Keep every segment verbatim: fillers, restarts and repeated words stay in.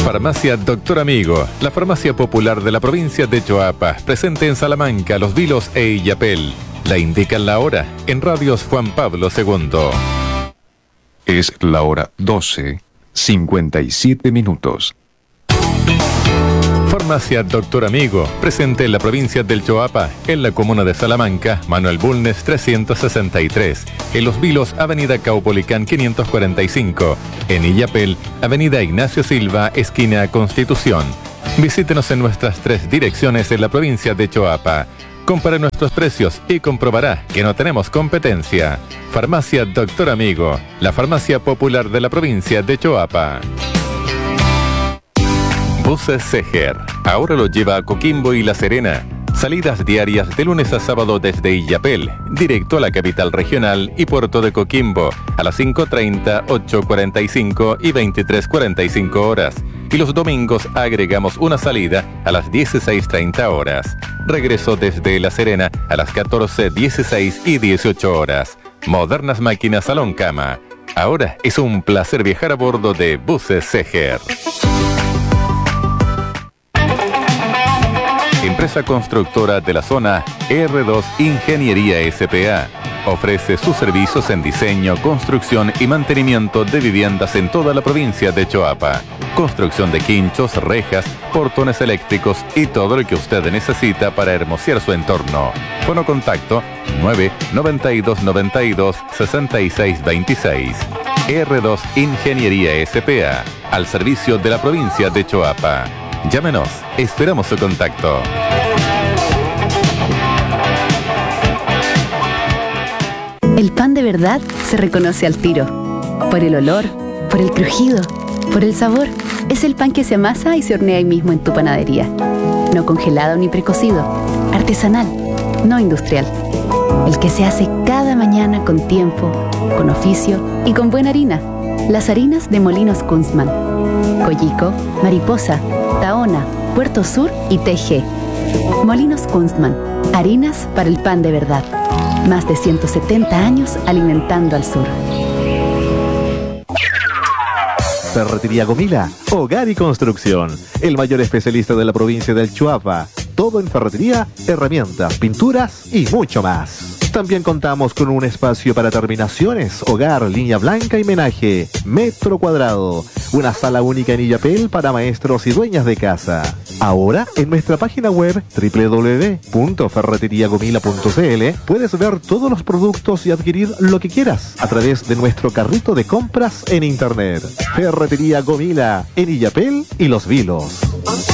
Farmacia Doctor Amigo, la farmacia popular de la provincia de Choapa, presente en Salamanca, Los Vilos e Illapel. La indican la hora en Radios Juan Pablo segundo. Es la hora doce, cincuenta y siete minutos. Farmacia Doctor Amigo, presente en la provincia del Choapa, en la comuna de Salamanca, Manuel Bulnes trescientos sesenta y tres, en Los Vilos, Avenida Caupolicán quinientos cuarenta y cinco, en Illapel, Avenida Ignacio Silva, esquina Constitución. Visítenos en nuestras tres direcciones en la provincia de Choapa. Compare nuestros precios y comprobará que no tenemos competencia. Farmacia Doctor Amigo, la farmacia popular de la provincia de Choapa. Buses Seger, ahora lo lleva a Coquimbo y La Serena. Salidas diarias de lunes a sábado desde Illapel, directo a la capital regional y puerto de Coquimbo, a las cinco treinta, ocho cuarenta y cinco y veintitrés cuarenta y cinco horas. Y los domingos agregamos una salida a las dieciséis treinta horas. Regreso desde La Serena a las catorce, dieciséis y dieciocho horas. Modernas máquinas salón cama. Ahora es un placer viajar a bordo de Buses Seger. Empresa constructora de la zona R dos Ingeniería S P A. Ofrece sus servicios en diseño, construcción y mantenimiento de viviendas en toda la provincia de Choapa. Construcción de quinchos, rejas, portones eléctricos y todo lo que usted necesita para hermosear su entorno. Fono contacto nueve noventa y dos noventa y dos sesenta y seis veintiséis. R dos Ingeniería S P A, al servicio de la provincia de Choapa. Llámenos, esperamos su contacto. El pan de verdad se reconoce al tiro. Por el olor, por el crujido, por el sabor. Es el pan que se amasa y se hornea ahí mismo en tu panadería. No congelado ni precocido. Artesanal, no industrial. El que se hace cada mañana con tiempo, con oficio y con buena harina. Las harinas de Molinos Kunstmann. Collico, Mariposa, Tahona, Puerto Sur y T G. Molinos Kunstmann, harinas para el pan de verdad. Más de ciento setenta años alimentando al sur. Ferretería Gomila, hogar y construcción. El mayor especialista de la provincia del Choapa. Todo en ferretería, herramientas, pinturas y mucho más. También contamos con un espacio para terminaciones, hogar, línea blanca y menaje, metro cuadrado. Una sala única en Illapel para maestros y dueñas de casa. Ahora, en nuestra página web doble u doble u doble u punto ferretería gomila punto c l puedes ver todos los productos y adquirir lo que quieras a través de nuestro carrito de compras en internet. Ferretería Gomila, en Illapel y Los Vilos.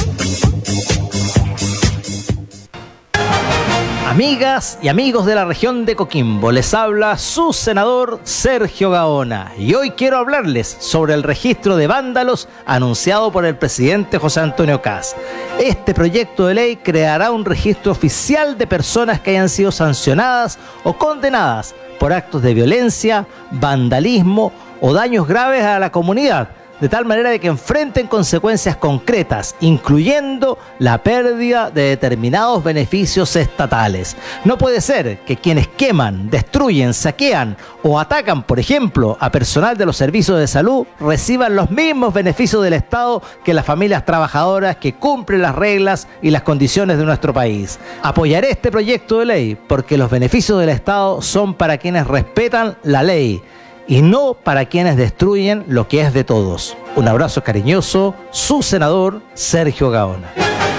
Amigas y amigos de la región de Coquimbo, les habla su senador Sergio Gaona y hoy quiero hablarles sobre el registro de vándalos anunciado por el presidente José Antonio Kast. Este proyecto de ley creará un registro oficial de personas que hayan sido sancionadas o condenadas por actos de violencia, vandalismo o daños graves a la comunidad, de tal manera de que enfrenten consecuencias concretas, incluyendo la pérdida de determinados beneficios estatales. No puede ser que quienes queman, destruyen, saquean o atacan, por ejemplo, a personal de los servicios de salud, reciban los mismos beneficios del Estado que las familias trabajadoras que cumplen las reglas y las condiciones de nuestro país. Apoyaré este proyecto de ley porque los beneficios del Estado son para quienes respetan la ley y no para quienes destruyen lo que es de todos. Un abrazo cariñoso, su senador Sergio Gaona.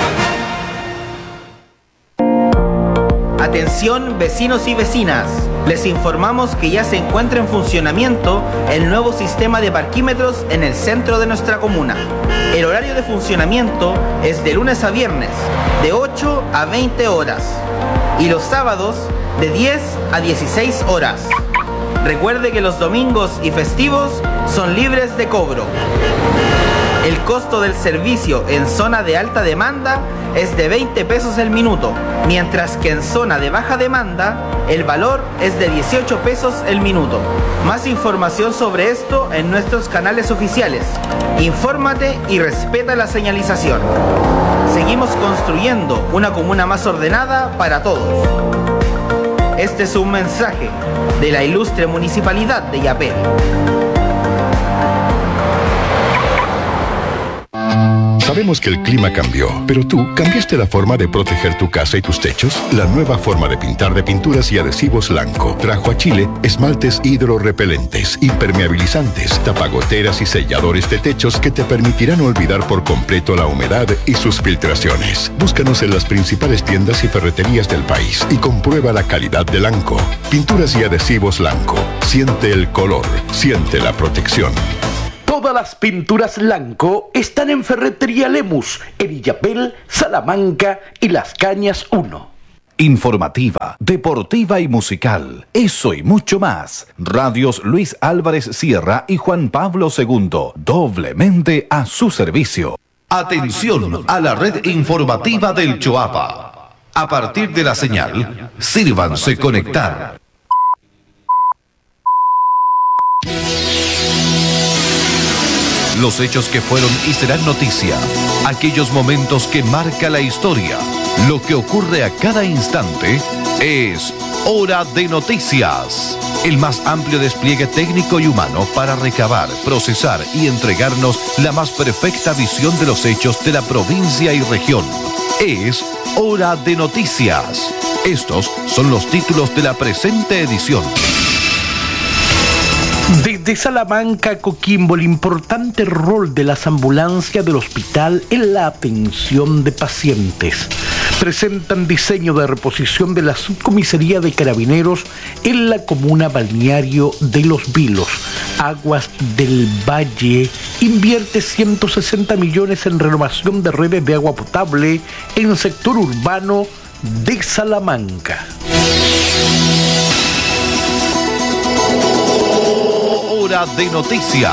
Atención vecinos y vecinas, les informamos que ya se encuentra en funcionamiento el nuevo sistema de parquímetros en el centro de nuestra comuna. El horario de funcionamiento es de lunes a viernes, de ocho a veinte horas, y los sábados de diez a dieciséis horas. Recuerde que los domingos y festivos son libres de cobro. El costo del servicio en zona de alta demanda es de veinte pesos el minuto, mientras que en zona de baja demanda el valor es de dieciocho pesos el minuto. Más información sobre esto en nuestros canales oficiales. Infórmate y respeta la señalización. Seguimos construyendo una comuna más ordenada para todos. Este es un mensaje de la ilustre Municipalidad de Illapel. Sabemos que el clima cambió, pero tú cambiaste la forma de proteger tu casa y tus techos. La nueva forma de pintar de Pinturas y Adhesivos Lanco trajo a Chile esmaltes hidrorrepelentes, impermeabilizantes, tapagoteras y selladores de techos que te permitirán olvidar por completo la humedad y sus filtraciones. Búscanos en las principales tiendas y ferreterías del país y comprueba la calidad de Lanco. Pinturas y Adhesivos Lanco. Siente el color, siente la protección. Todas las pinturas Lanco están en Ferretería Lemus, en Illapel, Salamanca y Las Cañas uno. Informativa, deportiva y musical. Eso y mucho más. Radios Luis Álvarez Sierra y Juan Pablo segundo. Doblemente a su servicio. Atención a la red informativa del Choapa. A partir de la señal, sírvanse conectar. Los hechos que fueron y serán noticia, aquellos momentos que marca la historia, lo que ocurre a cada instante, es Hora de Noticias. El más amplio despliegue técnico y humano para recabar, procesar y entregarnos la más perfecta visión de los hechos de la provincia y región. Es Hora de Noticias. Estos son los títulos de la presente edición. Desde Salamanca a Coquimbo, el importante rol de las ambulancias del hospital en la atención de pacientes. Presentan diseño de reposición de la subcomisaría de Carabineros en la comuna balneario de Los Vilos. Aguas del Valle invierte ciento sesenta millones en renovación de redes de agua potable en el sector urbano de Salamanca. Hora de Noticias.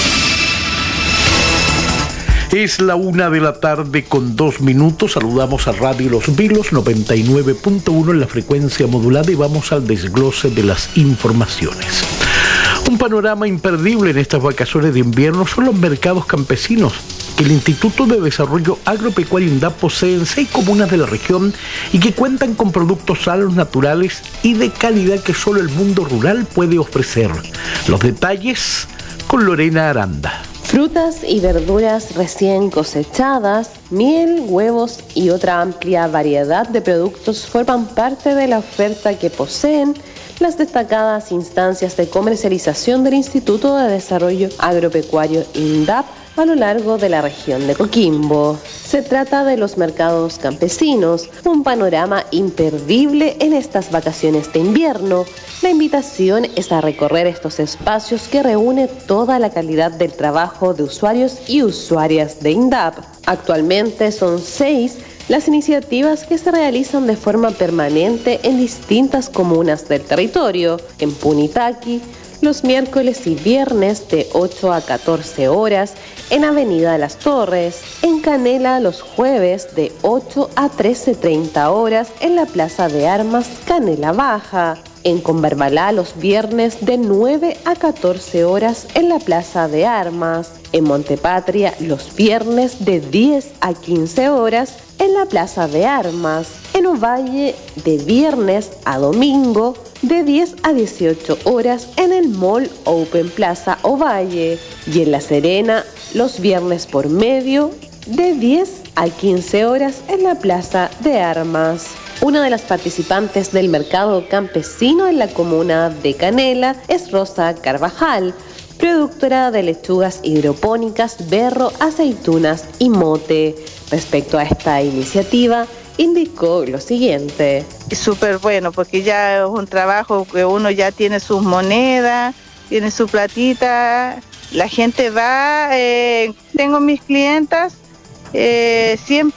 Es la una de la tarde con dos minutos. Saludamos a Radio Los Vilos noventa y nueve punto uno en la frecuencia modulada y vamos al desglose de las informaciones. Un panorama imperdible en estas vacaciones de invierno son los mercados campesinos que el Instituto de Desarrollo Agropecuario INDAP posee en seis comunas de la región y que cuentan con productos sanos, naturales y de calidad que solo el mundo rural puede ofrecer. Los detalles con Lorena Aranda. Frutas y verduras recién cosechadas, miel, huevos y otra amplia variedad de productos forman parte de la oferta que poseen las destacadas instancias de comercialización del Instituto de Desarrollo Agropecuario INDAP a lo largo de la región de Coquimbo. Se trata de los mercados campesinos, un panorama imperdible en estas vacaciones de invierno. La invitación es a recorrer estos espacios que reúne toda la calidad del trabajo de usuarios y usuarias de INDAP. Actualmente son seis las iniciativas que se realizan de forma permanente en distintas comunas del territorio. En Punitaqui, los miércoles y viernes de ocho a catorce horas, en Avenida Las Torres, en Canela los jueves de ocho a trece treinta horas, en la Plaza de Armas Canela Baja, en Conbarbalá los viernes de nueve a catorce horas, en la Plaza de Armas, en Montepatria los viernes de diez a quince horas, en la Plaza de Armas, en Ovalle de viernes a domingo, de diez a dieciocho horas en el Mall Open Plaza Ovalle y en La Serena los viernes por medio de diez a quince horas en la Plaza de Armas. Una de las participantes del mercado campesino en la comuna de Canela es Rosa Carvajal, productora de lechugas hidropónicas, berro, aceitunas y mote. Respecto a esta iniciativa, indicó lo siguiente. Súper bueno, porque ya es un trabajo que uno ya tiene sus monedas, tiene su platita, la gente va, eh, tengo mis clientas, eh,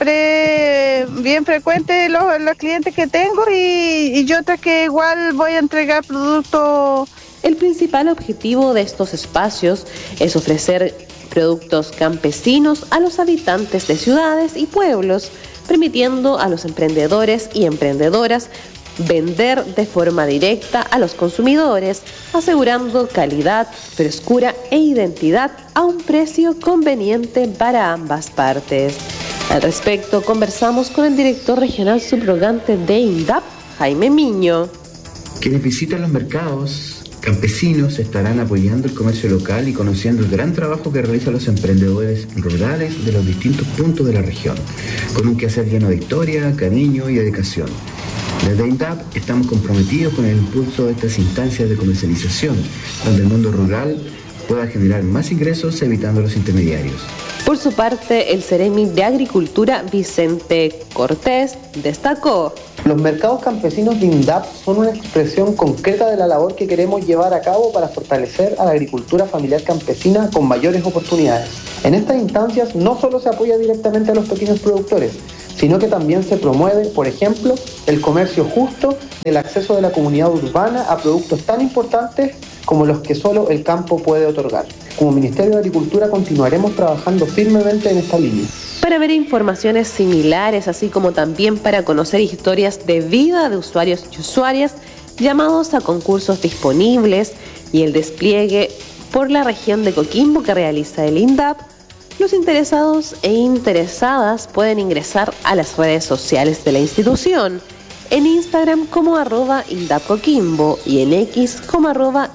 siempre bien frecuentes los, los clientes que tengo y, y yo otras que igual voy a entregar productos. El principal objetivo de estos espacios es ofrecer productos campesinos a los habitantes de ciudades y pueblos, permitiendo a los emprendedores y emprendedoras vender de forma directa a los consumidores, asegurando calidad, frescura e identidad a un precio conveniente para ambas partes. Al respecto, conversamos con el director regional subrogante de INDAP, Jaime Miño. Quienes visitan los mercados campesinos estarán apoyando el comercio local y conociendo el gran trabajo que realizan los emprendedores rurales de los distintos puntos de la región, con un quehacer lleno de historia, cariño y dedicación. Desde INDAP estamos comprometidos con el impulso de estas instancias de comercialización, donde el mundo rural pueda generar más ingresos evitando los intermediarios. Por su parte, el Ceremi de Agricultura, Vicente Cortés, destacó: los mercados campesinos de INDAP son una expresión concreta de la labor que queremos llevar a cabo para fortalecer a la agricultura familiar campesina con mayores oportunidades. En estas instancias no solo se apoya directamente a los pequeños productores, sino que también se promueve, por ejemplo, el comercio justo, el acceso de la comunidad urbana a productos tan importantes como los que solo el campo puede otorgar. Como Ministerio de Agricultura continuaremos trabajando firmemente en esta línea. Para ver informaciones similares, así como también para conocer historias de vida de usuarios y usuarias, llamados a concursos disponibles y el despliegue por la región de Coquimbo que realiza el INDAP, los interesados e interesadas pueden ingresar a las redes sociales de la institución, en Instagram como arroba INDAP Coquimbo y en X como arroba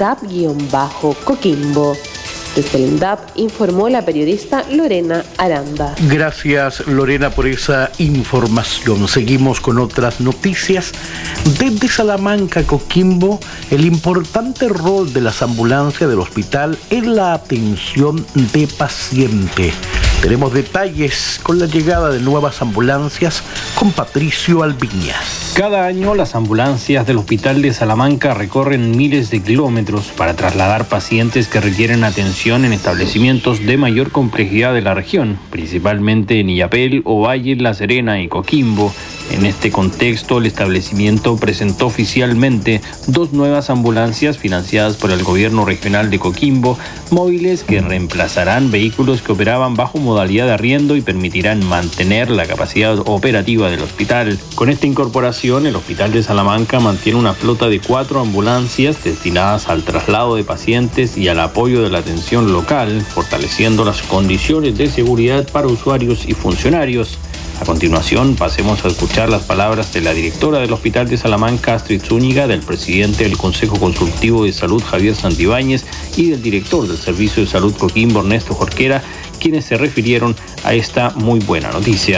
INDAP-Coquimbo. Desde el INDAP informó la periodista Lorena Aranda. Gracias, Lorena, por esa información. Seguimos con otras noticias. Desde Salamanca, Coquimbo, el importante rol de las ambulancias del hospital en la atención de pacientes. Tenemos detalles con la llegada de nuevas ambulancias con Patricio Albiña. Cada año las ambulancias del Hospital de Salamanca recorren miles de kilómetros para trasladar pacientes que requieren atención en establecimientos de mayor complejidad de la región, principalmente en Illapel, Ovalle, La Serena y Coquimbo. En este contexto, el establecimiento presentó oficialmente dos nuevas ambulancias financiadas por el gobierno regional de Coquimbo, móviles que reemplazarán vehículos que operaban bajo modalidad de arriendo y permitirán mantener la capacidad operativa del hospital. Con esta incorporación, el Hospital de Salamanca mantiene una flota de cuatro ambulancias destinadas al traslado de pacientes y al apoyo de la atención local, fortaleciendo las condiciones de seguridad para usuarios y funcionarios. A continuación, pasemos a escuchar las palabras de la directora del Hospital de Salamanca, Astrid Zúñiga, del presidente del Consejo Consultivo de Salud, Javier Santibáñez, y del director del Servicio de Salud Coquimbo, Ernesto Jorquera, quienes se refirieron a esta muy buena noticia.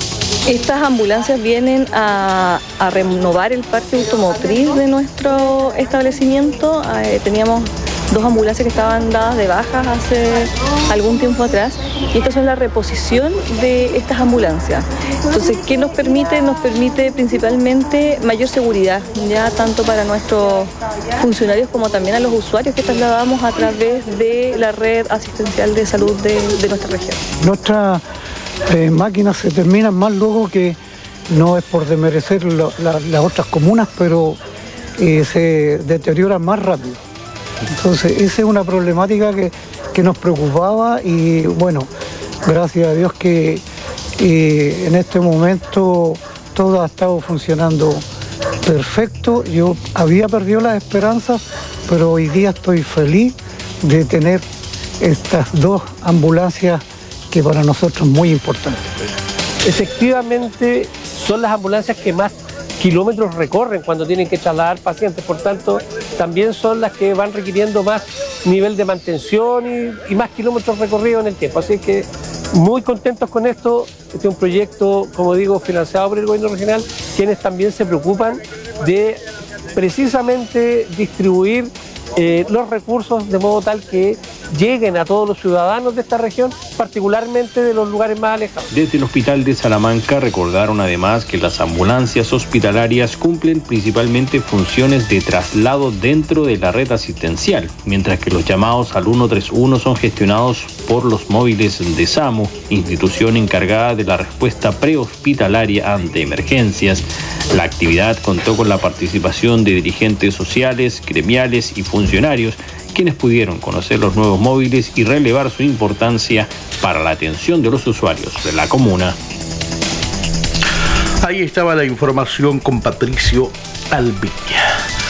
Estas ambulancias vienen a, a renovar el parque automotriz de nuestro establecimiento. Eh, teníamos dos ambulancias que estaban dadas de bajas hace algún tiempo atrás y estas son la reposición de estas ambulancias. Entonces, ¿qué nos permite? Nos permite principalmente mayor seguridad, ya tanto para nuestros funcionarios como también a los usuarios que trasladamos a través de la red asistencial de salud de, de nuestra región. Nuestras eh, máquinas se terminan más luego, que no es por desmerecer lo, la, las otras comunas, pero eh, se deterioran más rápido. Entonces esa es una problemática que, que nos preocupaba y bueno, gracias a Dios que eh, en este momento todo ha estado funcionando perfecto. Yo había perdido las esperanzas, pero hoy día estoy feliz de tener estas dos ambulancias que para nosotros es muy importante. Efectivamente son las ambulancias que más kilómetros recorren cuando tienen que trasladar pacientes, por tanto también son las que van requiriendo más nivel de mantención y, y más kilómetros recorridos en el tiempo, así que muy contentos con esto. Este es un proyecto, como digo, financiado por el gobierno regional, quienes también se preocupan de precisamente distribuir eh, los recursos de modo tal que lleguen a todos los ciudadanos de esta región, particularmente de los lugares más alejados. Desde el Hospital de Salamanca recordaron además que las ambulancias hospitalarias cumplen principalmente funciones de traslado dentro de la red asistencial, mientras que los llamados al ciento treinta y uno son gestionados por los móviles de SAMU, institución encargada de la respuesta prehospitalaria ante emergencias. La actividad contó con la participación de dirigentes sociales, gremiales y funcionarios, quienes pudieron conocer los nuevos móviles y relevar su importancia para la atención de los usuarios de la comuna. Ahí estaba la información con Patricio Albiña.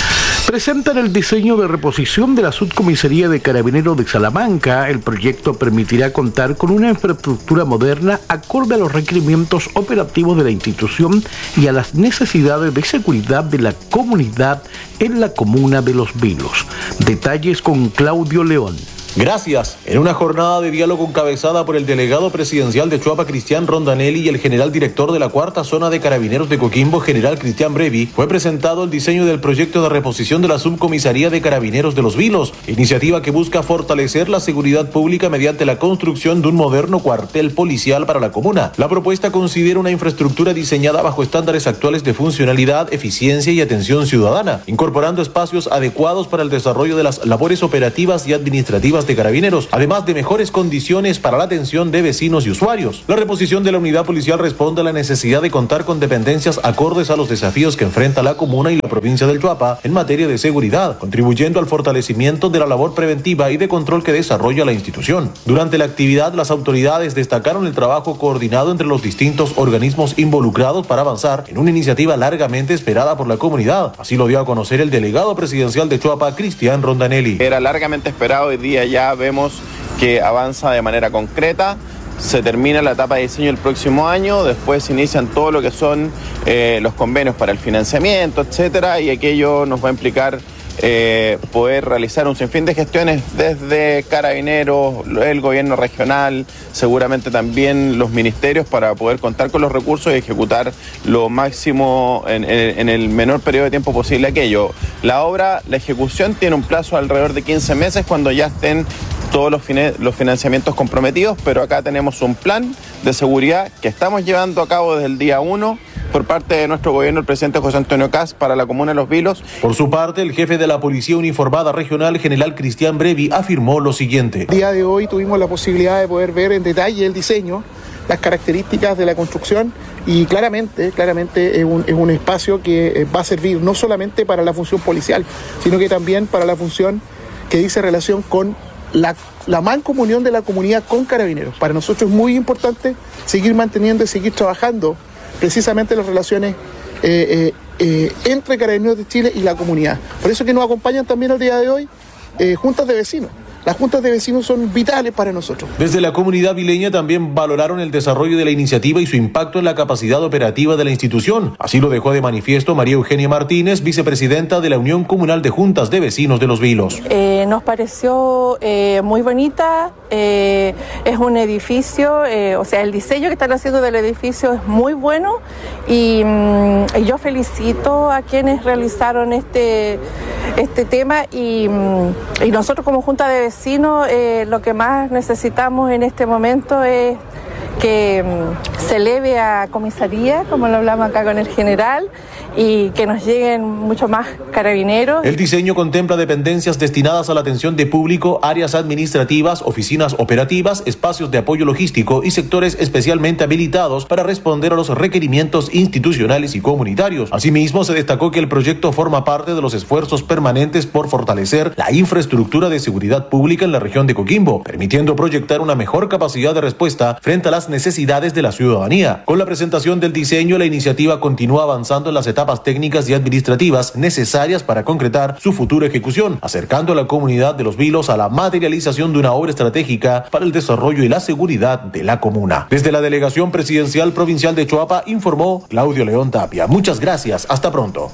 Presentan el diseño de reposición de la subcomisaría de Carabineros de Salamanca. El proyecto permitirá contar con una infraestructura moderna acorde a los requerimientos operativos de la institución y a las necesidades de seguridad de la comunidad en la comuna de Los Vilos. Detalles con Claudio León. Gracias. En una jornada de diálogo encabezada por el delegado presidencial de Choapa, Cristian Rondanelli, y el general director de la cuarta zona de Carabineros de Coquimbo, general Cristian Brevi, fue presentado el diseño del proyecto de reposición de la subcomisaría de Carabineros de Los Vilos, iniciativa que busca fortalecer la seguridad pública mediante la construcción de un moderno cuartel policial para la comuna. La propuesta considera una infraestructura diseñada bajo estándares actuales de funcionalidad, eficiencia y atención ciudadana, incorporando espacios adecuados para el desarrollo de las labores operativas y administrativas de Carabineros, además de mejores condiciones para la atención de vecinos y usuarios. La reposición de la unidad policial responde a la necesidad de contar con dependencias acordes a los desafíos que enfrenta la comuna y la provincia del Choapa en materia de seguridad, contribuyendo al fortalecimiento de la labor preventiva y de control que desarrolla la institución. Durante la actividad, las autoridades destacaron el trabajo coordinado entre los distintos organismos involucrados para avanzar en una iniciativa largamente esperada por la comunidad. Así lo dio a conocer el delegado presidencial de Choapa, Cristian Rondanelli. Era largamente esperado, hoy día ya vemos que avanza de manera concreta. Se termina la etapa de diseño el próximo año, después se inician todo lo que son eh, los convenios para el financiamiento, etcétera, y aquello nos va a implicar eh, poder realizar un sinfín de gestiones desde Carabineros, el gobierno regional, seguramente también los ministerios, para poder contar con los recursos y ejecutar lo máximo en, en, en el menor periodo de tiempo posible aquello. La obra, la ejecución tiene un plazo alrededor de quince meses cuando ya estén todos los, fine, los financiamientos comprometidos, pero acá tenemos un plan de seguridad que estamos llevando a cabo desde el día uno por parte de nuestro gobierno, el presidente José Antonio Kast, para la comuna de Los Vilos. Por su parte, el jefe de la Policía Uniformada Regional, general Cristian Brevi, afirmó lo siguiente. El día de hoy tuvimos la posibilidad de poder ver en detalle el diseño, las características de la construcción, y claramente, claramente es un, es un espacio que va a servir no solamente para la función policial, sino que también para la función que dice relación con La, la mancomunión de la comunidad con Carabineros. Para nosotros es muy importante seguir manteniendo y seguir trabajando precisamente las relaciones eh, eh, eh, entre Carabineros de Chile y la comunidad. Por eso que nos acompañan también el día de hoy eh, juntas de vecinos. Las juntas de vecinos son vitales para nosotros. Desde la comunidad vileña también valoraron el desarrollo de la iniciativa y su impacto en la capacidad operativa de la institución. Así lo dejó de manifiesto María Eugenia Martínez, vicepresidenta de la Unión Comunal de Juntas de Vecinos de Los Vilos. Eh, nos pareció eh, muy bonita, eh, es un edificio, eh, o sea, el diseño que están haciendo del edificio es muy bueno, y mm, yo felicito a quienes realizaron este, este tema, y, mm, y nosotros como Junta de Vecinos Vecinos, eh, lo que más necesitamos en este momento es que um, se eleve a comisaría, como lo hablamos acá con el general, y que nos lleguen mucho más carabineros. El diseño contempla dependencias destinadas a la atención de público, áreas administrativas, oficinas operativas, espacios de apoyo logístico y sectores especialmente habilitados para responder a los requerimientos institucionales y comunitarios. Asimismo, se destacó que el proyecto forma parte de los esfuerzos permanentes por fortalecer la infraestructura de seguridad pública en la región de Coquimbo, permitiendo proyectar una mejor capacidad de respuesta frente a las necesidades de la ciudadanía. Con la presentación del diseño, la iniciativa continúa avanzando en las etapas técnicas y administrativas necesarias para concretar su futura ejecución, acercando a la comunidad de Los Vilos a la materialización de una obra estratégica para el desarrollo y la seguridad de la comuna. Desde la Delegación Presidencial Provincial de Choapa, informó Claudio León Tapia. Muchas gracias, hasta pronto.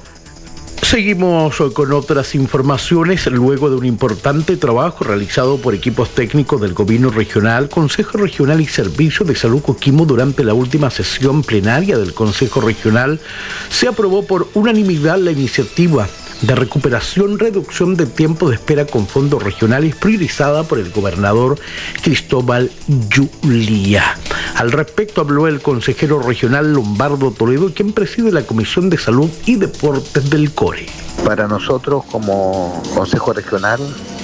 Seguimos con otras informaciones. Luego de un importante trabajo realizado por equipos técnicos del Gobierno Regional, Consejo Regional y Servicio de Salud Coquimbo durante la última sesión plenaria del Consejo Regional, se aprobó por unanimidad la iniciativa de recuperación, reducción de tiempo de espera con fondos regionales priorizada por el gobernador Cristóbal Yulia. Al respecto habló el consejero regional Lombardo Toledo, quien preside la Comisión de Salud y Deportes del CORE. Para nosotros como Consejo Regional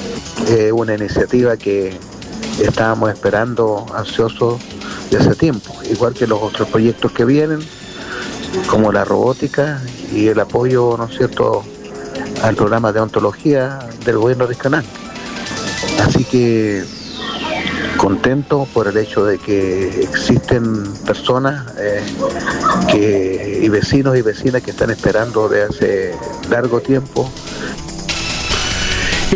es eh, una iniciativa que estábamos esperando ansiosos de hace tiempo, igual que los otros proyectos que vienen, como la robótica y el apoyo, ¿no es cierto?, al programa de ontología del gobierno regional. Así que contento por el hecho de que existen personas eh, que, y vecinos y vecinas que están esperando de hace largo tiempo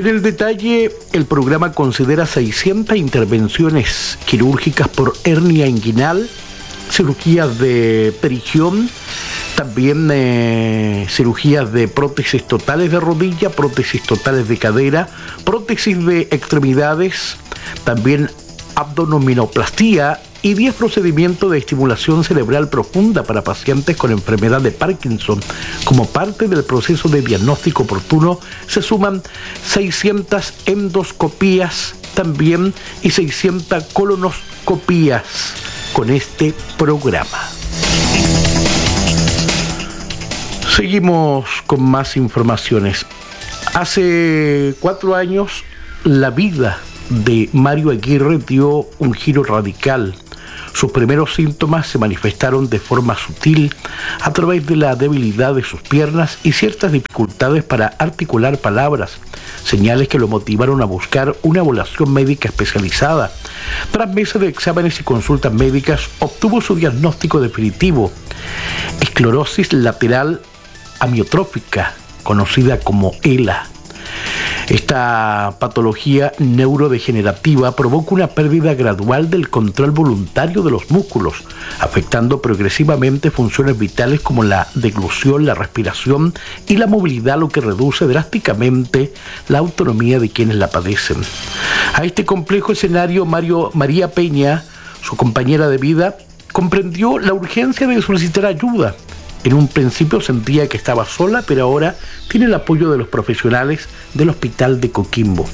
En el detalle, el programa considera seiscientas intervenciones quirúrgicas por hernia inguinal, cirugías de perigión, también eh, cirugías de prótesis totales de rodilla, prótesis totales de cadera, prótesis de extremidades, también abdominoplastía y diez procedimientos de estimulación cerebral profunda para pacientes con enfermedad de Parkinson. Como parte del proceso de diagnóstico oportuno, se suman seiscientas endoscopías también y seiscientas colonoscopías con este programa. Seguimos con más informaciones. Hace cuatro años, la vida de Mario Aguirre dio un giro radical. Sus primeros síntomas se manifestaron de forma sutil a través de la debilidad de sus piernas y ciertas dificultades para articular palabras, señales que lo motivaron a buscar una evaluación médica especializada. Tras meses de exámenes y consultas médicas, obtuvo su diagnóstico definitivo: esclerosis lateral amiotrófica, conocida como E L A. Esta patología neurodegenerativa provoca una pérdida gradual del control voluntario de los músculos, afectando progresivamente funciones vitales como la deglución, la respiración y la movilidad, lo que reduce drásticamente la autonomía de quienes la padecen. A este complejo escenario, Mario, María Peña, su compañera de vida, comprendió la urgencia de solicitar ayuda. En un principio sentía que estaba sola, pero ahora tiene el apoyo de los profesionales del Hospital de Coquimbo.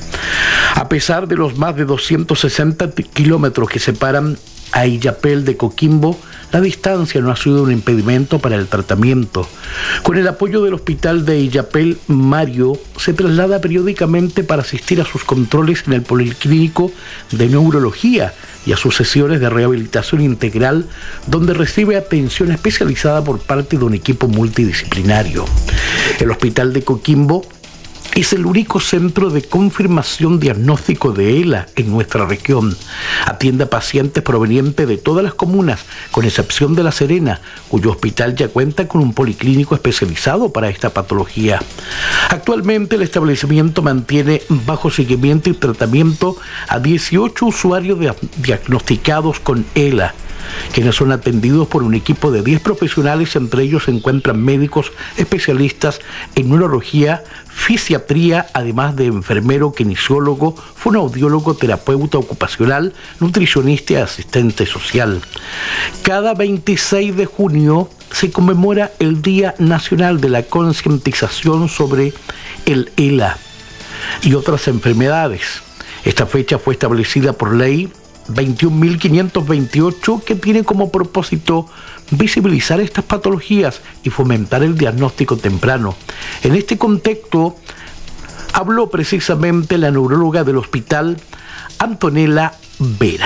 A pesar de los más de doscientos sesenta kilómetros que separan a Illapel de Coquimbo, la distancia no ha sido un impedimento para el tratamiento. Con el apoyo del Hospital de Illapel, Mario se traslada periódicamente para asistir a sus controles en el Policlínico de Neurología y a sus sesiones de rehabilitación integral, donde recibe atención especializada por parte de un equipo multidisciplinario. El Hospital de Coquimbo es el único centro de confirmación diagnóstico de E L A en nuestra región. Atiende a pacientes provenientes de todas las comunas, con excepción de La Serena, cuyo hospital ya cuenta con un policlínico especializado para esta patología. Actualmente el establecimiento mantiene bajo seguimiento y tratamiento a dieciocho usuarios diagnosticados con E L A, quienes son atendidos por un equipo de diez profesionales. Entre ellos se encuentran médicos especialistas en neurología, fisiatría, además de enfermero, kinesiólogo, fonoaudiólogo, terapeuta ocupacional, nutricionista y asistente social. Cada veintiséis de junio se conmemora el Día Nacional de la Concientización sobre el E L A y otras enfermedades. Esta fecha fue establecida por ley veintiún mil quinientos veintiocho, que tiene como propósito visibilizar estas patologías y fomentar el diagnóstico temprano. En este contexto, habló precisamente la neuróloga del hospital, Antonella Vera.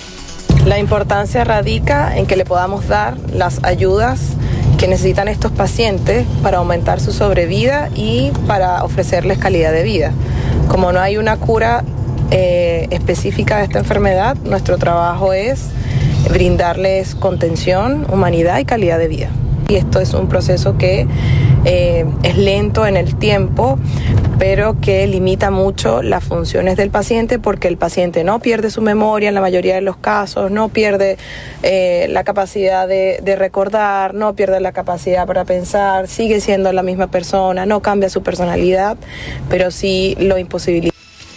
La importancia radica en que le podamos dar las ayudas que necesitan estos pacientes para aumentar su sobrevida y para ofrecerles calidad de vida. Como no hay una cura Eh, específica de esta enfermedad, nuestro trabajo es brindarles contención, humanidad y calidad de vida. Y esto es un proceso que eh, es lento en el tiempo, pero que limita mucho las funciones del paciente, porque el paciente no pierde su memoria en la mayoría de los casos, no pierde eh, la capacidad de, de recordar, no pierde la capacidad para pensar, sigue siendo la misma persona, no cambia su personalidad, pero sí lo imposibilita.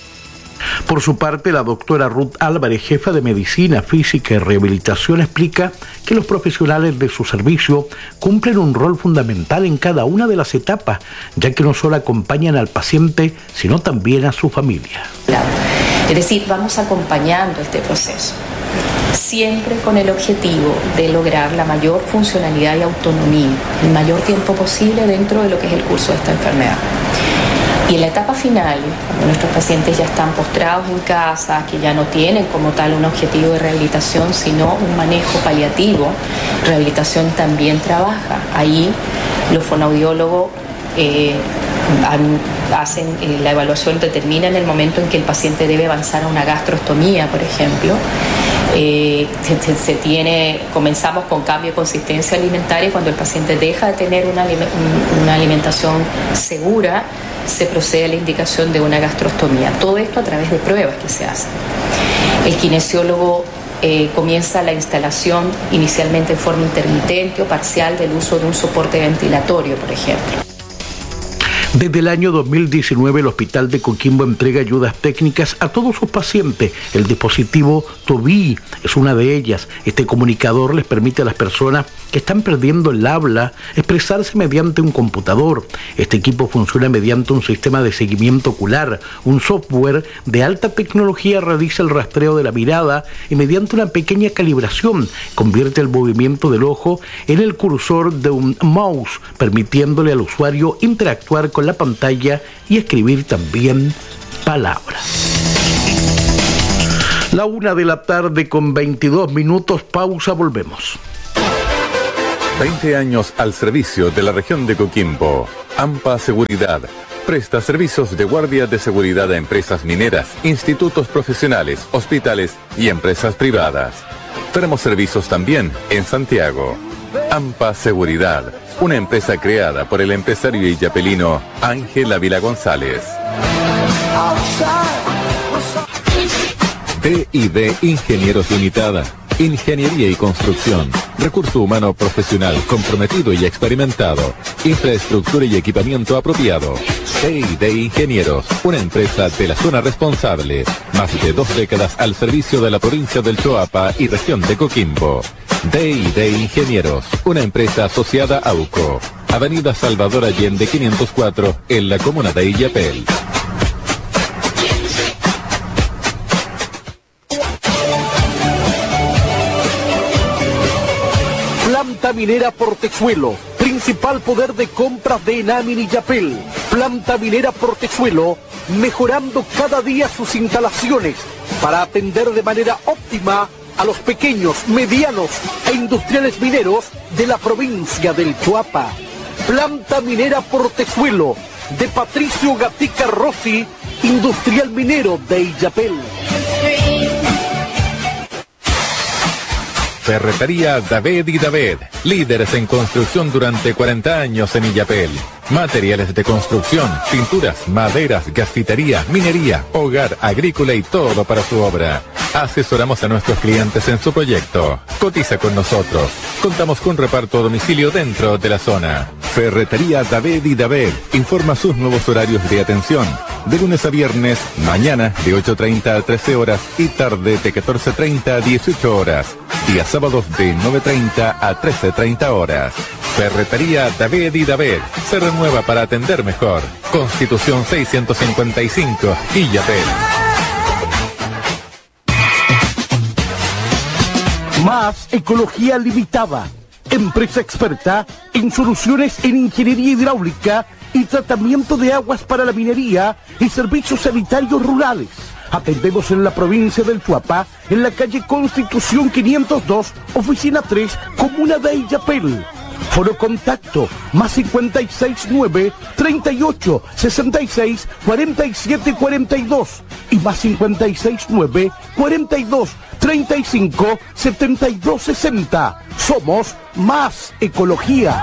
Por su parte, la doctora Ruth Álvarez, jefa de Medicina Física y Rehabilitación, explica que los profesionales de su servicio cumplen un rol fundamental en cada una de las etapas, ya que no solo acompañan al paciente, sino también a su familia. Es decir, vamos acompañando este proceso, siempre con el objetivo de lograr la mayor funcionalidad y autonomía, el mayor tiempo posible dentro de lo que es el curso de esta enfermedad. Y en la etapa final, cuando nuestros pacientes ya están postrados en casa, que ya no tienen como tal un objetivo de rehabilitación, sino un manejo paliativo, rehabilitación también trabaja. Ahí los fonoaudiólogos eh, han, hacen eh, la evaluación, determinan el momento en que el paciente debe avanzar a una gastrostomía, por ejemplo. Eh, se, se tiene, comenzamos con cambio de consistencia alimentaria cuando el paciente deja de tener una, una alimentación segura. se procede a la indicación de una gastrostomía. Todo esto a través de pruebas que se hacen. El kinesiólogo eh, comienza la instalación inicialmente en forma intermitente o parcial del uso de un soporte ventilatorio, por ejemplo. Desde el año dos mil diecinueve, el Hospital de Coquimbo entrega ayudas técnicas a todos sus pacientes. El dispositivo Tobii es una de ellas. Este comunicador les permite a las personas que están perdiendo el habla expresarse mediante un computador. Este equipo funciona mediante un sistema de seguimiento ocular. Un software de alta tecnología realiza el rastreo de la mirada y mediante una pequeña calibración convierte el movimiento del ojo en el cursor de un mouse, permitiéndole al usuario interactuar con la pantalla y escribir también palabras. La una de la tarde con veintidós minutos, pausa, volvemos. veinte años al servicio de la región de Coquimbo. AMPA Seguridad presta servicios de guardia de seguridad a empresas mineras, institutos profesionales, hospitales y empresas privadas. Tenemos servicios también en Santiago. AMPA Seguridad, una empresa creada por el empresario illapelino Ángel Ávila González. D y D Ingenieros Limitada. Ingeniería y construcción. Recurso humano profesional comprometido y experimentado. Infraestructura y equipamiento apropiado. D y D Ingenieros, una empresa de la zona responsable. Más de dos décadas al servicio de la provincia del Choapa y región de Coquimbo. D y D Ingenieros, una empresa asociada a U C O. Avenida Salvador Allende quinientos cuatro, en la comuna de Illapel. Planta Minera Portezuelo, principal poder de compras de Enamin y Illapel. Planta Minera Portezuelo, mejorando cada día sus instalaciones para atender de manera óptima a los pequeños, medianos e industriales mineros de la provincia del Choapa. Planta Minera Portezuelo, de Patricio Gatica Rossi, industrial minero de Illapel. Ferretería David y David, líderes en construcción durante cuarenta años en Illapel. Materiales de construcción, pinturas, maderas, gasfitería, minería, hogar, agrícola y todo para su obra. Asesoramos a nuestros clientes en su proyecto. Cotiza con nosotros. Contamos con reparto a domicilio dentro de la zona. Ferretería David y David informa sus nuevos horarios de atención. De lunes a viernes, mañana de ocho treinta a trece horas y tarde de catorce treinta a dieciocho horas. Día sábados de nueve treinta a trece treinta horas. Ferretería David y David se renueva para atender mejor. Constitución seiscientos cincuenta y cinco, Illapel. Más Ecología Limitada, empresa experta en soluciones en ingeniería hidráulica y tratamiento de aguas para la minería y servicios sanitarios rurales. Atendemos en la provincia del Choapa, en la calle Constitución quinientos dos, oficina tres, comuna de Illapel. Foro contacto, más cincuenta y seis nueve, treinta y ocho, sesenta y seis, cuarenta y siete cuarenta y dos y más cincuenta y seis nueve, cuarenta y dos, treinta y cinco, setenta y dos sesenta. Somos Más Ecología.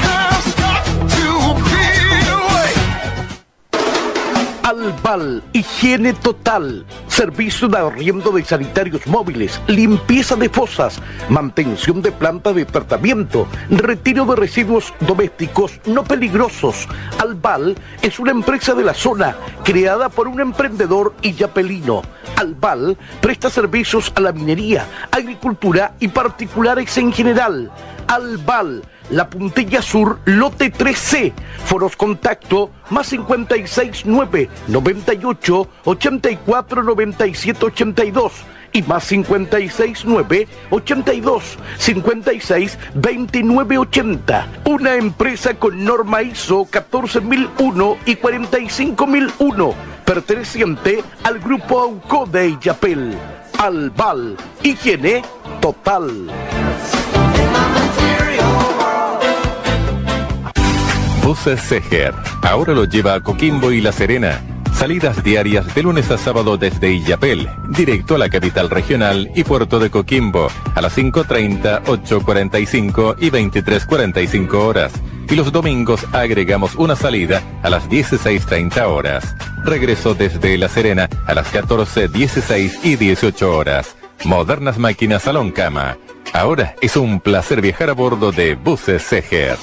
Albal, higiene total, servicio de arriendo de sanitarios móviles, limpieza de fosas, mantención de plantas de tratamiento, retiro de residuos domésticos no peligrosos. Albal es una empresa de la zona creada por un emprendedor illapelino. Albal presta servicios a la minería, agricultura y particulares en general. Albal, La Puntilla Sur, lote tres C. Foros contacto, más cincuenta y seis nueve, noventa y ocho, ochenta y cuatro, noventa y siete ochenta y dos y más cincuenta y seis nueve, ochenta y dos, cincuenta y seis, veintinueve ochenta. Una empresa con norma I S O catorce mil uno y cuarenta y cinco mil uno, perteneciente al grupo AUCO de Illapel. Albal, higiene total. Buses Seger, ahora lo lleva a Coquimbo y La Serena. Salidas diarias de lunes a sábado desde Illapel, directo a la capital regional y puerto de Coquimbo, a las cinco treinta, ocho cuarenta y cinco y veintitrés cuarenta y cinco horas. y los domingos agregamos una salida a las dieciséis treinta horas. Regreso desde La Serena a las catorce, dieciséis y dieciocho horas. Modernas máquinas salón cama. Ahora es un placer viajar a bordo de buses Seger.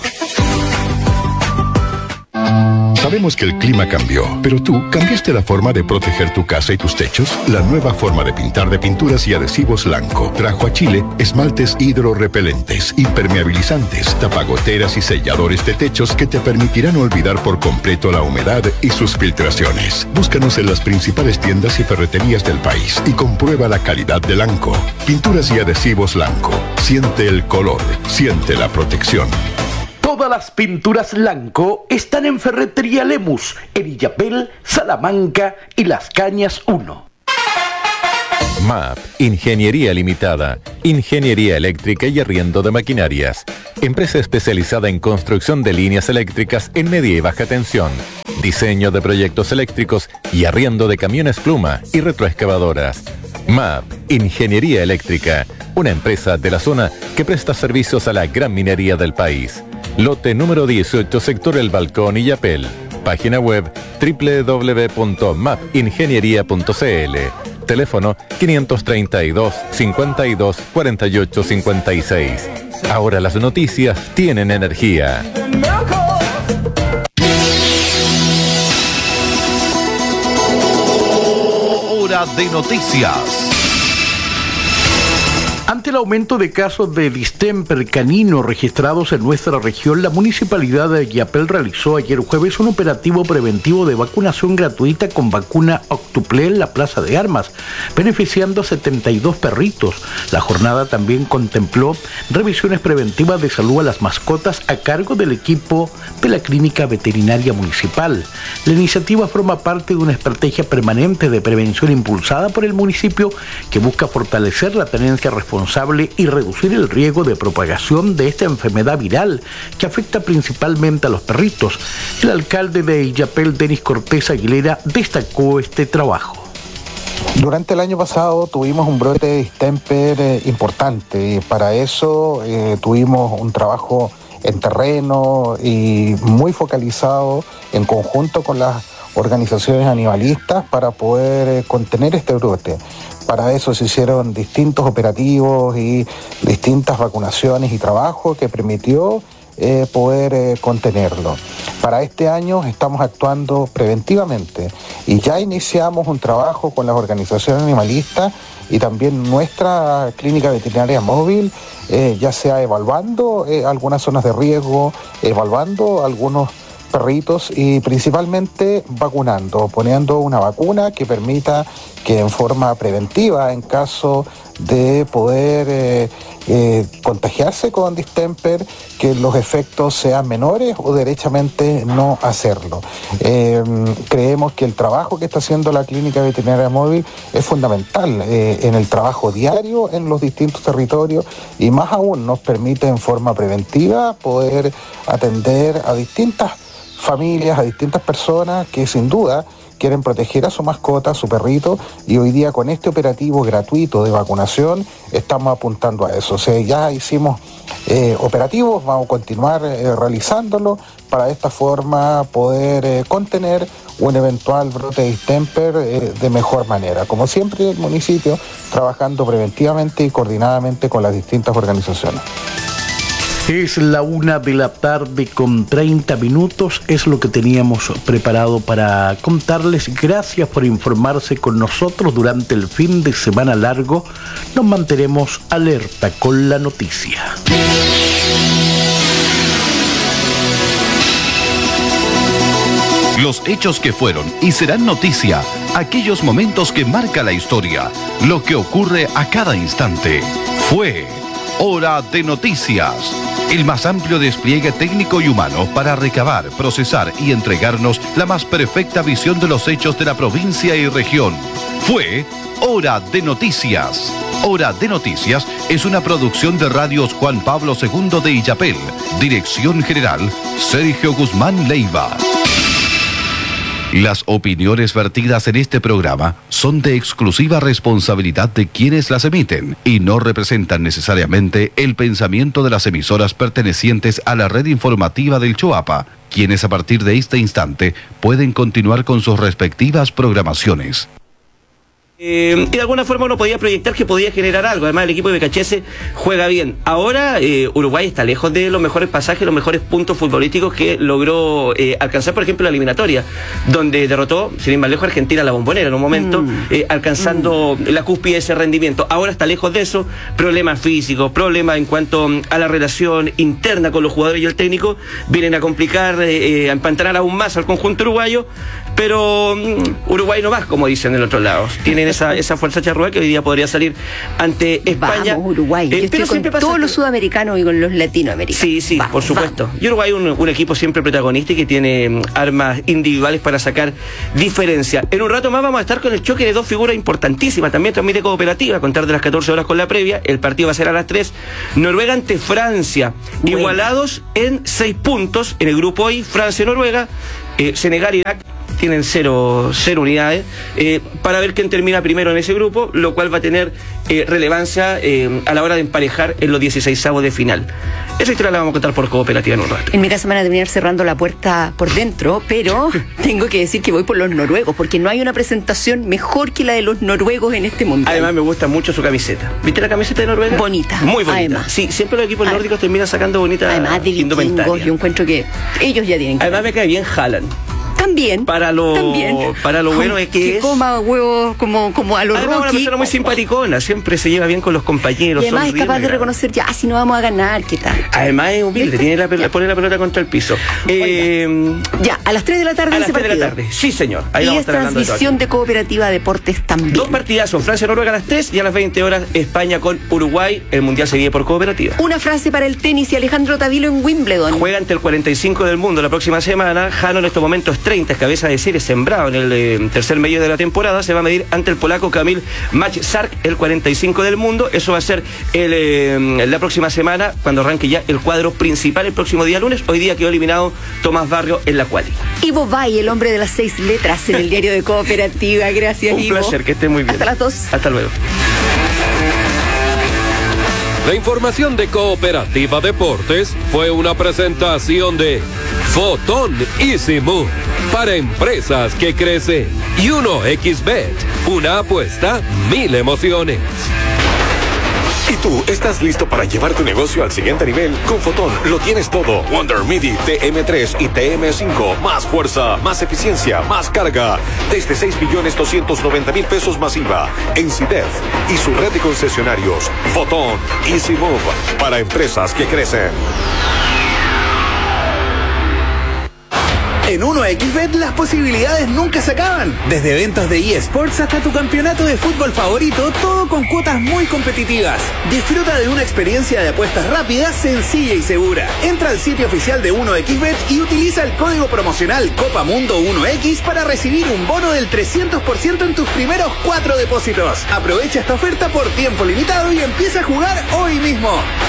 Sabemos que el clima cambió, pero tú cambiaste la forma de proteger tu casa y tus techos. La nueva forma de pintar de pinturas y adhesivos Lanco trajo a Chile esmaltes hidrorrepelentes, impermeabilizantes, tapagoteras y selladores de techos que te permitirán olvidar por completo la humedad y sus filtraciones. Búscanos en las principales tiendas y ferreterías del país y comprueba la calidad de Lanco. Pinturas y adhesivos Lanco. Siente el color, siente la protección. Todas las pinturas Lanco están en Ferretería Lemus, en Illapel, Salamanca y Las Cañas uno. M A P, Ingeniería Limitada, Ingeniería Eléctrica y Arriendo de Maquinarias. Empresa especializada en construcción de líneas eléctricas en media y baja tensión, diseño de proyectos eléctricos y arriendo de camiones pluma y retroexcavadoras. M A P, Ingeniería Eléctrica, una empresa de la zona que presta servicios a la gran minería del país. Lote número dieciocho, sector El Balcón, Illapel. Página web doble u doble u doble u punto map ingeniería punto c l. Teléfono quinientos treinta y dos, cincuenta y dos, cuarenta y ocho, cincuenta y seis. Ahora las noticias tienen energía. Hora de noticias. Ante el aumento de casos de distemper canino registrados en nuestra región, la Municipalidad de Illapel realizó ayer jueves un operativo preventivo de vacunación gratuita con vacuna Octuple en la Plaza de Armas, beneficiando a setenta y dos perritos. La jornada también contempló revisiones preventivas de salud a las mascotas a cargo del equipo de la Clínica Veterinaria Municipal. La iniciativa forma parte de una estrategia permanente de prevención impulsada por el municipio que busca fortalecer la tenencia responsable y reducir el riesgo de propagación de esta enfermedad viral que afecta principalmente a los perritos. El alcalde de Illapel, Denis Cortés Aguilera, destacó este trabajo. Durante el año pasado tuvimos un brote de distemper eh, importante. Para eso eh, tuvimos un trabajo en terreno y muy focalizado en conjunto con las organizaciones animalistas para poder eh, contener este brote. Para eso se hicieron distintos operativos y distintas vacunaciones y trabajos que permitió eh, poder eh, contenerlo. Para este año estamos actuando preventivamente y ya iniciamos un trabajo con las organizaciones animalistas y también nuestra clínica veterinaria móvil, eh, ya sea evaluando eh, algunas zonas de riesgo, evaluando algunos perritos y principalmente vacunando, poniendo una vacuna que permita que en forma preventiva, en caso de poder eh, eh, contagiarse con distemper, que los efectos sean menores o derechamente no hacerlo. Eh, creemos que el trabajo que está haciendo la Clínica Veterinaria Móvil es fundamental eh, en el trabajo diario en los distintos territorios y más aún nos permite en forma preventiva poder atender a distintas familias, a distintas personas que sin duda quieren proteger a su mascota, a su perrito, y hoy día con este operativo gratuito de vacunación estamos apuntando a eso. O sea, ya hicimos eh, operativos, vamos a continuar eh, realizándolo para de esta forma poder eh, contener un eventual brote de distemper eh, de mejor manera. Como siempre, el municipio trabajando preventivamente y coordinadamente con las distintas organizaciones. Es la una de la tarde con treinta minutos, es lo que teníamos preparado para contarles. Gracias por informarse con nosotros durante el fin de semana largo. Nos mantenemos alerta con la noticia. Los hechos que fueron y serán noticia, aquellos momentos que marca la historia, lo que ocurre a cada instante. Fue Hora de Noticias. El más amplio despliegue técnico y humano para recabar, procesar y entregarnos la más perfecta visión de los hechos de la provincia y región. Fue Hora de Noticias. Hora de Noticias es una producción de Radios Juan Pablo segundo de Illapel. Dirección General, Sergio Guzmán Leiva. Las opiniones vertidas en este programa son de exclusiva responsabilidad de quienes las emiten y no representan necesariamente el pensamiento de las emisoras pertenecientes a la red informativa del Choapa, quienes a partir de este instante pueden continuar con sus respectivas programaciones. Eh, y de alguna forma uno podía proyectar que podía generar algo. Además, el equipo de Becachese juega bien. Ahora eh, Uruguay está lejos de los mejores pasajes, los mejores puntos futbolísticos que logró eh, alcanzar, por ejemplo, la eliminatoria, donde derrotó, sin ir más lejos, Argentina a la Bombonera en un momento, mm. eh, alcanzando mm. la cúspide de ese rendimiento. Ahora está lejos de eso. Problemas físicos, problemas en cuanto a la relación interna con los jugadores y el técnico vienen a complicar, eh, a empantanar aún más al conjunto uruguayo. Pero um, Uruguay no más, como dicen del otro lado. Tienen esa, esa fuerza charrúa que hoy día podría salir ante España. Vamos, Uruguay. Eh, Yo pero estoy con todos los sudamericanos y con los latinoamericanos. Sí, sí, vamos, por supuesto. Vamos. Y Uruguay es un, un equipo siempre protagonista y que tiene um, armas individuales para sacar diferencia. En un rato más vamos a estar con el choque de dos figuras importantísimas. También transmite Cooperativa, a contar de las catorce horas con la previa. El partido va a ser a las tres. Noruega ante Francia. Bueno. Igualados en seis puntos en el grupo I. Francia y Noruega. Eh, Senegal y Irak tienen cero, cero unidades, eh, para ver quién termina primero en ese grupo, lo cual va a tener eh, relevancia eh, a la hora de emparejar en los dieciseisavos de final. Esa historia la vamos a contar por Cooperativa en un rato. En mi casa me van a terminar cerrando la puerta por dentro, pero tengo que decir que voy por los noruegos, porque no hay una presentación mejor que la de los noruegos en este mundial. Además me gusta mucho su camiseta. ¿Viste la camiseta de Noruega? Bonita. Muy bonita. Además. Sí, siempre los equipos nórdicos terminan sacando bonitas Además de vikingos, yo encuentro que ellos ya tienen que... Además me cae bien Haaland. También. Para lo, también. Para lo bueno es que, que es... coma huevos como, como a los Rocky. Además, una persona muy simpaticona, siempre se lleva bien con los compañeros. Y además es capaz de reconocer, ya, si no vamos a ganar, ¿qué tal? Además es humilde, tiene la pelota, pone la pelota contra el piso. Eh, ya, a las tres de la tarde a las ese tres partido. de la tarde, sí señor. Ahí y vamos a es estar hablando de transmisión de Cooperativa Deportes también. Dos partidazos, Francia-Noruega a las tres y a las veinte horas España con Uruguay. El Mundial se vive por Cooperativa. Una frase para el tenis y Alejandro Tavilo en Wimbledon. Juega ante el cuarenta y cinco del mundo la próxima semana. Jano en estos momentos treinta, es cabeza de serie, sembrado en el eh, tercer medio de la temporada. Se va a medir ante el polaco Kamil Mac-Sark, el cuarenta y cinco del mundo. Eso va a ser el, eh, la próxima semana, cuando arranque ya el cuadro principal el próximo día lunes. Hoy día quedó eliminado Tomás Barrio en la quali. Ivo Bay, el hombre de las seis letras en el diario de Cooperativa. Gracias, Un Ivo. Un placer, que esté muy bien. Hasta las dos. Hasta luego. La información de Cooperativa Deportes fue una presentación de Fotón Easy Move para empresas que crecen y uno equis bet, una apuesta, mil emociones. ¿Y tú estás listo para llevar tu negocio al siguiente nivel? Con Fotón lo tienes todo. Wonder MIDI T M tres y T M cinco. Más fuerza, más eficiencia, más carga. Desde seis millones doscientos noventa mil pesos masiva. En CIDEF y su red de concesionarios. Fotón Easy Move para empresas que crecen. En uno equis bet las posibilidades nunca se acaban. Desde eventos de eSports hasta tu campeonato de fútbol favorito, todo con cuotas muy competitivas. Disfruta de una experiencia de apuestas rápida, sencilla y segura. Entra al sitio oficial de uno equis bet y utiliza el código promocional Copa Mundo uno equis para recibir un bono del trescientos por ciento en tus primeros cuatro depósitos. Aprovecha esta oferta por tiempo limitado y empieza a jugar hoy mismo.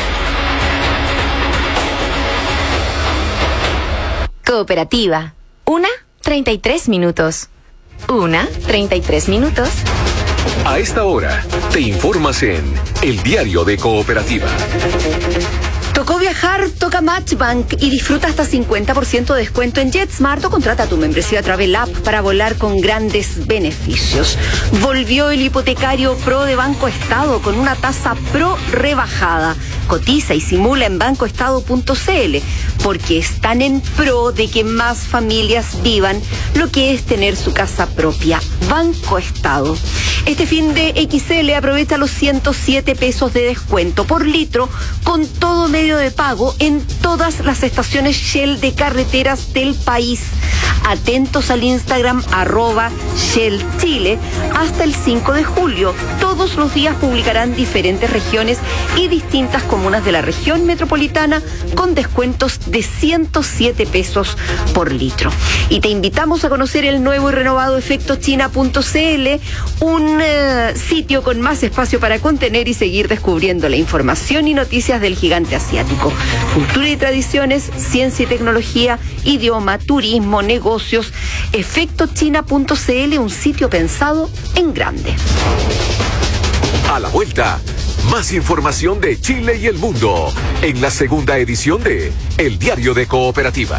Cooperativa. Una, treinta y tres minutos. Una, treinta y tres minutos. A esta hora, te informas en El Diario de Cooperativa. Tocó viajar, toca Matchbank y disfruta hasta cincuenta por ciento de descuento en JetSmart o contrata tu membresía Travel App para volar con grandes beneficios. Volvió el hipotecario Pro de Banco Estado con una tasa Pro rebajada. Cotiza y simula en banco estado punto c l porque están en pro de que más familias vivan lo que es tener su casa propia. Banco Estado. Este fin de X L aprovecha los ciento siete pesos de descuento por litro con todo medio de pago en todas las estaciones Shell de carreteras del país. Atentos al Instagram arroba Shell Chile hasta el cinco de julio. Todos los días publicarán diferentes regiones y distintas comunas de la región metropolitana con descuentos de ciento siete pesos por litro. Y te invitamos a conocer el nuevo y renovado efecto china punto c l, un uh, sitio con más espacio para contener y seguir descubriendo la información y noticias del gigante asiático. Cultura y tradiciones, ciencia y tecnología, idioma, turismo, negocios. efecto china punto c l, un sitio pensado en grande. A la vuelta, más información de Chile y el mundo en la segunda edición de El Diario de Cooperativa.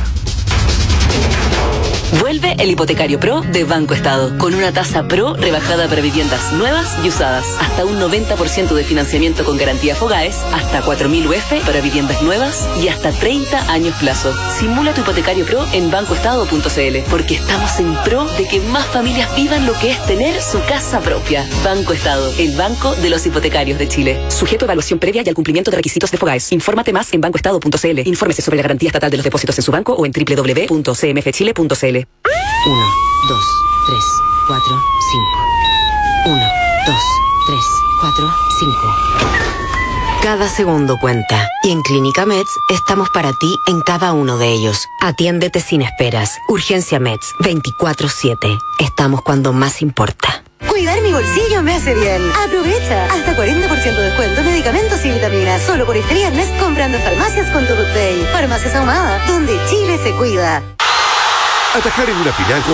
Vuelve el Hipotecario Pro de Banco Estado, con una tasa Pro rebajada para viviendas nuevas y usadas, hasta un noventa por ciento de financiamiento con garantía Fogaes, hasta cuatro mil U F para viviendas nuevas y hasta treinta años plazo. Simula tu Hipotecario Pro en banco estado punto c l, porque estamos en pro de que más familias vivan lo que es tener su casa propia. Banco Estado, el banco de los hipotecarios de Chile. Sujeto a evaluación previa y al cumplimiento de requisitos de Fogaes. Infórmate más en banco estado punto c l. Infórmese sobre la garantía estatal de los depósitos en su banco o en doble u doble u doble u punto c m f chile punto c l. Uno, dos, tres, cuatro, cinco. Uno, dos, tres, cuatro, cinco. Cada segundo cuenta. Y en Clínica Meds estamos para ti en cada uno de ellos. Atiéndete sin esperas. Urgencia Meds, veinticuatro siete. Estamos cuando más importa. Cuidar mi bolsillo me hace bien. Aprovecha. Hasta cuarenta por ciento de descuento en medicamentos y vitaminas. Solo por este viernes comprando en farmacias con tu Day. Farmacias Ahumada, donde Chile se cuida. Atajar en una final con